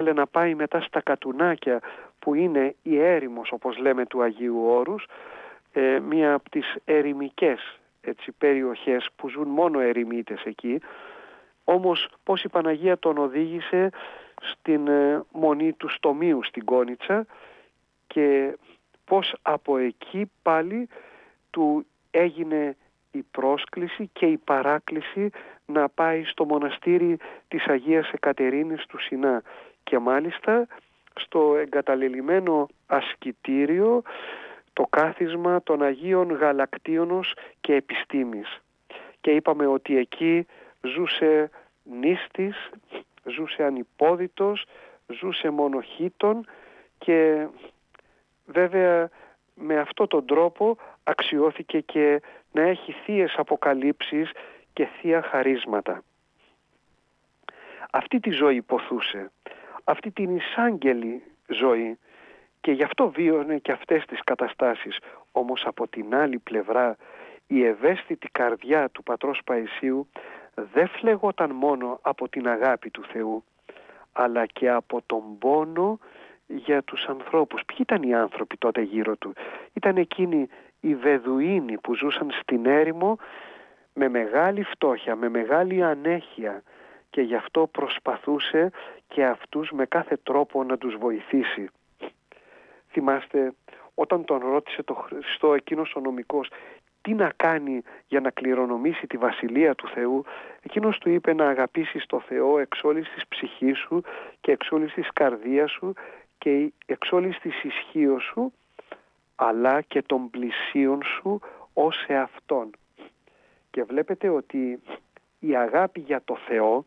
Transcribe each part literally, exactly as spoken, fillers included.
ήθελε να πάει μετά στα Κατουνάκια, που είναι η έρημος, όπως λέμε, του Αγίου Όρους, ε, μία από τις ερημικές, έτσι, περιοχές που ζουν μόνο ερημίτες εκεί. Όμως πώς η Παναγία τον οδήγησε στην ε, μονή του Στομίου στην Κόνιτσα, και πώς από εκεί πάλι του έγινε η πρόσκληση και η παράκληση να πάει στο μοναστήρι της Αγίας Εκατερίνης του Σινά, και μάλιστα στο εγκαταλελειμμένο ασκητήριο, το κάθισμα των Αγίων Γαλακτίωνος και Επιστήμης. Και είπαμε ότι εκεί ζούσε νήστης, ζούσε ανυπόδητος, ζούσε μονοχήτων, και βέβαια με αυτόν τον τρόπο αξιώθηκε και να έχει θείες αποκαλύψεις και θεία χαρίσματα. Αυτή τη ζωή ποθούσε, αυτή την εισάγγελη ζωή, και γι' αυτό βίωνε και αυτές τις καταστάσεις. Όμως από την άλλη πλευρά η ευαίσθητη καρδιά του πατρός Παϊσίου δεν φλεγόταν μόνο από την αγάπη του Θεού, αλλά και από τον πόνο για τους ανθρώπους. Ποιοι ήταν οι άνθρωποι τότε γύρω του? Ήταν εκείνοι οι Βεδουίνοι που ζούσαν στην έρημο με μεγάλη φτώχεια, με μεγάλη ανέχεια, και γι' αυτό προσπαθούσε και αυτούς με κάθε τρόπο να τους βοηθήσει. Θυμάστε όταν τον ρώτησε το Χριστό εκείνος ο νομικός τι να κάνει για να κληρονομήσει τη Βασιλεία του Θεού, εκείνος του είπε να αγαπήσεις το Θεό εξ όλης της ψυχής σου και εξ όλης της καρδίας σου και εξ όλης της ισχύως σου, αλλά και των πλησίων σου ως εαυτόν. Και βλέπετε ότι η αγάπη για το Θεό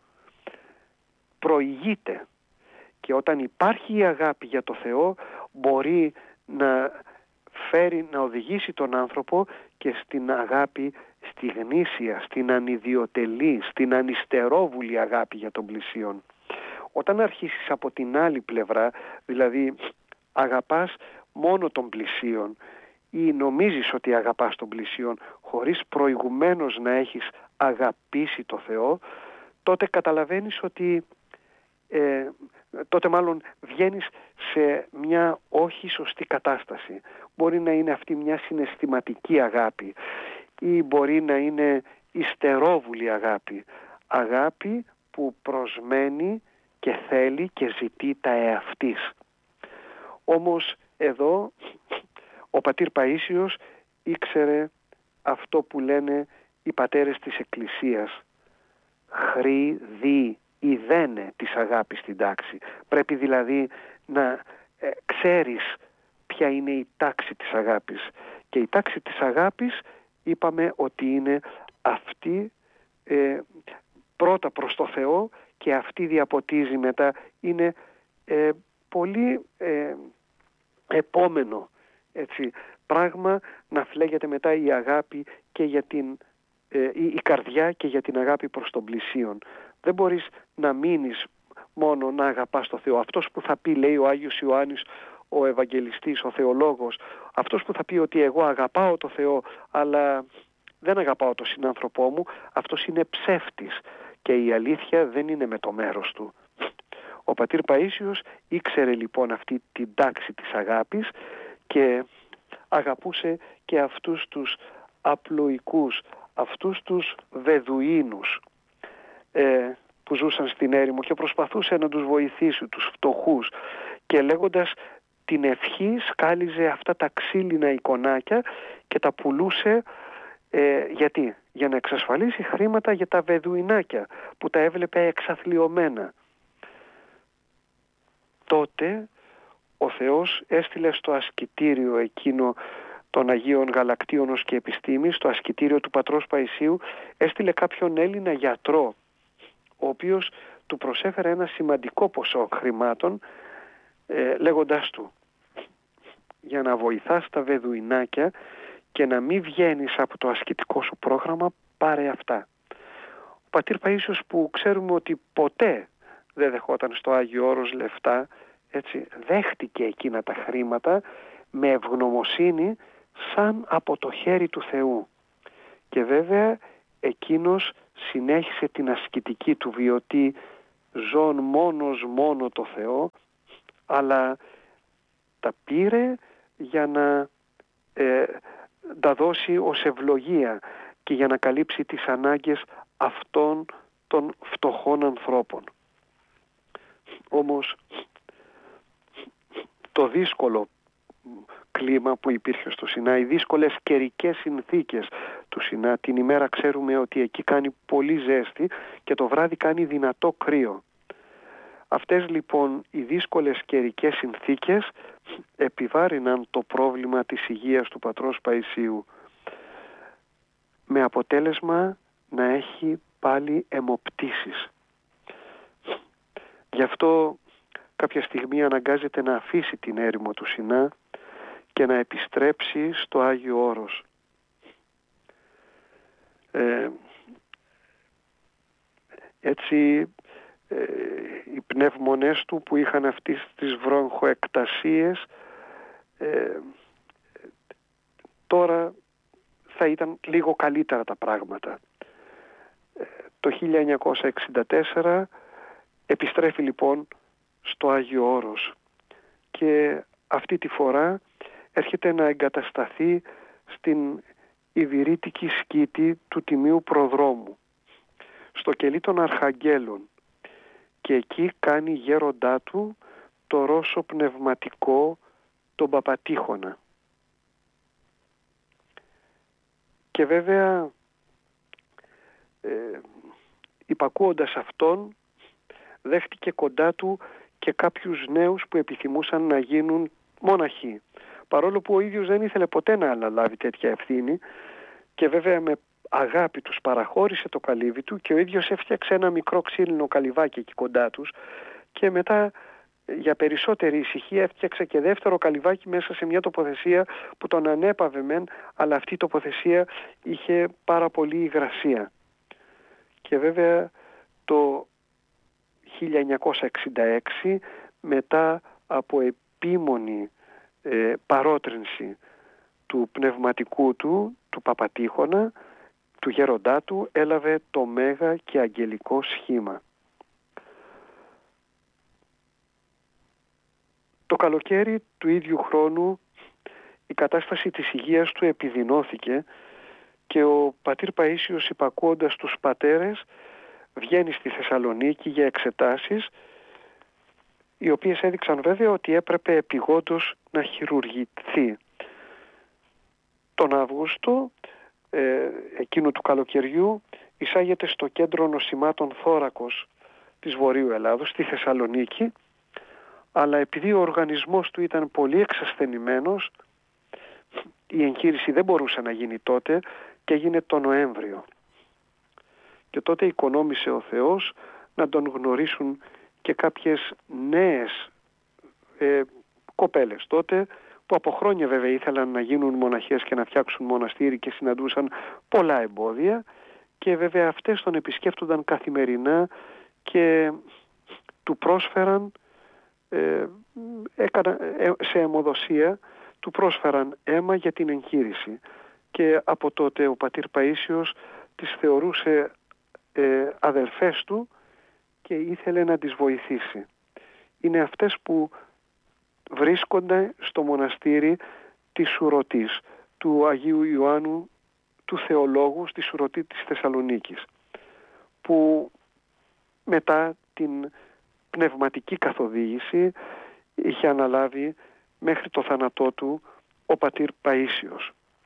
προηγείται, και όταν υπάρχει η αγάπη για το Θεό μπορεί να φέρει, να οδηγήσει τον άνθρωπο και στην αγάπη, στη γνήσια, στην ανιδιοτελή, στην ανιστερόβουλη αγάπη για τον πλησίον. Όταν αρχίσεις από την άλλη πλευρά, δηλαδή αγαπάς μόνο τον πλησίον ή νομίζεις ότι αγαπάς τον πλησίον χωρίς προηγουμένως να έχεις αγαπήσει το Θεό, τότε καταλαβαίνεις ότι ε, τότε μάλλον βγαίνεις σε μια όχι σωστή κατάσταση. Μπορεί να είναι αυτή μια συναισθηματική αγάπη ή μπορεί να είναι ιστερόβουλη αγάπη. Αγάπη που προσμένει και θέλει και ζητεί τα εαυτής. Όμως εδώ ο πατήρ Παΐσιος ήξερε αυτό που λένε οι πατέρες της Εκκλησίας. Χρή, δι, ιδένε της αγάπης στην τάξη. Πρέπει δηλαδή να ε, ξέρεις ποια είναι η τάξη της αγάπης. Και η τάξη της αγάπης είπαμε ότι είναι αυτή ε, πρώτα προς το Θεό, και αυτή διαποτίζει μετά. Είναι ε, πολύ ε, επόμενο έτσι, πράγμα να φλέγεται μετά η αγάπη και για την ε, η, η καρδιά και για την αγάπη προς τον πλησίον. Δεν μπορείς να μείνεις μόνο να αγαπάς το Θεό. Αυτός που θα πει, λέει ο Άγιος Ιωάννης ο Ευαγγελιστής, ο θεολόγος, αυτός που θα πει ότι εγώ αγαπάω το Θεό αλλά δεν αγαπάω τον συνάνθρωπό μου, αυτός είναι ψεύτης και η αλήθεια δεν είναι με το μέρος του. Ο πατήρ Παΐσιος ήξερε λοιπόν αυτή την τάξη της αγάπης και αγαπούσε και αυτούς τους απλοϊκούς, αυτούς τους Βεδουίνους ε, που ζούσαν στην έρημο, και προσπαθούσε να τους βοηθήσει, τους φτωχούς, και λέγοντας την ευχή σκάλιζε αυτά τα ξύλινα εικονάκια και τα πουλούσε. Ε, γιατί? Για να εξασφαλίσει χρήματα για τα Βεδουινάκια που τα έβλεπε εξαθλιωμένα. Τότε ο Θεός έστειλε στο ασκητήριο εκείνο των Αγίων Γαλακτίωνος και Επιστήμης, στο ασκητήριο του πατρός Παϊσίου, έστειλε κάποιον Έλληνα γιατρό, ο οποίος του προσέφερε ένα σημαντικό ποσό χρημάτων, ε, λέγοντάς του, για να βοηθάς τα Βεδουινάκια και να μην βγαίνεις από το ασκητικό σου πρόγραμμα, πάρε αυτά. Ο πατήρ Παΐσιος, που ξέρουμε ότι ποτέ δεν δεχόταν στο Άγιο Όρος λεφτά, έτσι, δέχτηκε εκείνα τα χρήματα με ευγνωμοσύνη σαν από το χέρι του Θεού. Και βέβαια εκείνος συνέχισε την ασκητική του βιωτή ζών μόνος μόνο το Θεό, αλλά τα πήρε για να ε, τα δώσει ως ευλογία και για να καλύψει τις ανάγκες αυτών των φτωχών ανθρώπων. Όμως το δύσκολο κλίμα που υπήρχε στο Σινά, οι δύσκολες καιρικές συνθήκες του Σινά, την ημέρα ξέρουμε ότι εκεί κάνει πολύ ζέστη και το βράδυ κάνει δυνατό κρύο. Αυτές λοιπόν οι δύσκολες καιρικές συνθήκες επιβάρυναν το πρόβλημα της υγείας του πατρός Παϊσίου, με αποτέλεσμα να έχει πάλι αιμοπτήσεις. Γι' αυτό κάποια στιγμή αναγκάζεται να αφήσει την έρημο του Σινά και να επιστρέψει στο Άγιο Όρος. Ε, έτσι ε, οι πνεύμονές του που είχαν αυτές τις βρόγχοεκτασίες ε, τώρα θα ήταν λίγο καλύτερα τα πράγματα. Ε, το χίλια εννιακόσια εξήντα τέσσερα επιστρέφει λοιπόν στο Άγιο Όρος και αυτή τη φορά έρχεται να εγκατασταθεί στην Ιβηρίτικη σκήτη του Τιμίου Προδρόμου, στο κελί των Αρχαγγέλων, και εκεί κάνει γέροντά του το Ρώσο πνευματικό τον Παπατήχωνα. Και βέβαια ε, υπακούοντας αυτόν δέχτηκε κοντά του και κάποιους νέους που επιθυμούσαν να γίνουν μοναχοί, παρόλο που ο ίδιος δεν ήθελε ποτέ να αναλάβει τέτοια ευθύνη, και βέβαια με αγάπη τους παραχώρησε το καλύβι του και ο ίδιος έφτιαξε ένα μικρό ξύλινο καλυβάκι εκεί κοντά τους και μετά για περισσότερη ησυχία έφτιαξε και δεύτερο καλυβάκι μέσα σε μια τοποθεσία που τον ανέπαβε μεν, αλλά αυτή η τοποθεσία είχε πάρα πολύ υγρασία. Και βέβαια το χίλια εννιακόσια εξήντα έξι, μετά από επίμονη ε, παρότρινση του πνευματικού του, του Παπατήχωνα, του γέροντά του, έλαβε το μέγα και αγγελικό σχήμα. Το καλοκαίρι του ίδιου χρόνου η κατάσταση της υγείας του επιδεινώθηκε και ο πατήρ Παΐσιος, υπακούοντας τους πατέρες, βγαίνει στη Θεσσαλονίκη για εξετάσεις, οι οποίες έδειξαν βέβαια ότι έπρεπε επειγόντως να χειρουργηθεί. Τον Αύγουστο ε, εκείνου του καλοκαιριού εισάγεται στο κέντρο νοσημάτων Θώρακος της Βορείου Ελλάδος, στη Θεσσαλονίκη, αλλά επειδή ο οργανισμός του ήταν πολύ εξασθενημένος, η εγχείρηση δεν μπορούσε να γίνει τότε και έγινε το Νοέμβριο. Και τότε οικονόμησε ο Θεός να τον γνωρίσουν και κάποιες νέες ε, κοπέλες τότε, που από χρόνια βέβαια ήθελαν να γίνουν μοναχές και να φτιάξουν μοναστήρι και συναντούσαν πολλά εμπόδια, και βέβαια αυτές τον επισκέφτονταν καθημερινά και του πρόσφεραν ε, έκανα, ε, σε αιμοδοσία του πρόσφεραν αίμα για την εγχείρηση, και από τότε ο πατήρ Παΐσιος τις θεωρούσε ε, αδελφές του και ήθελε να τις βοηθήσει. Είναι αυτές που βρίσκονται στο μοναστήρι της Σουρωτής, του Αγίου Ιωάννου του Θεολόγου, στη Σουρωτή της Θεσσαλονίκης, που μετά την πνευματική καθοδήγηση είχε αναλάβει μέχρι το θάνατό του ο πατήρ Παΐσιος.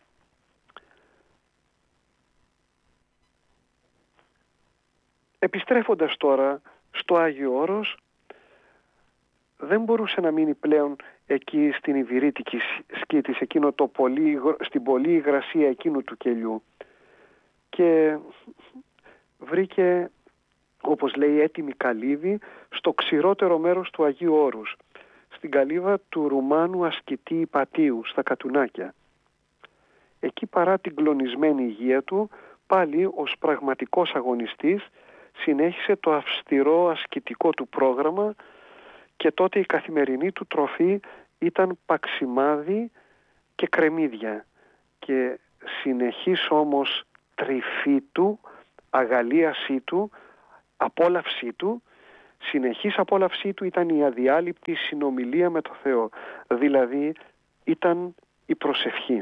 Επιστρέφοντας τώρα στο Άγιο Όρος, δεν μπορούσε να μείνει πλέον εκεί στην Ιβηρίτικη σκήτη, σε εκείνο το πολύ, στην πολύ υγρασία εκείνου του κελιού, και βρήκε, όπως λέει, έτοιμη καλύβη στο ξηρότερο μέρος του Αγίου Όρους, στην καλύβα του Ρουμάνου ασκητή Υπατίου, στα Κατουνάκια. Εκεί, παρά την κλονισμένη υγεία του, πάλι ως πραγματικός αγωνιστής συνέχισε το αυστηρό ασκητικό του πρόγραμμα, και τότε η καθημερινή του τροφή ήταν παξιμάδι και κρεμμύδια, και συνεχής όμως τρυφή του, αγαλίασή του, απόλαυσή του συνεχής απόλαυσή του ήταν η αδιάλειπτη συνομιλία με το Θεό, δηλαδή ήταν η προσευχή.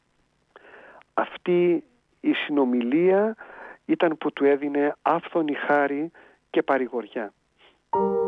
Αυτή η συνομιλία ήταν που του έδινε άφθονη χάρη και παρηγοριά.